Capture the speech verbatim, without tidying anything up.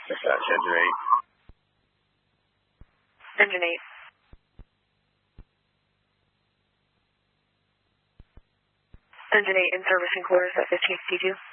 Dispatch, engine eight. Engine eight. Engine eight in service and quarters at fifteen fifty-two.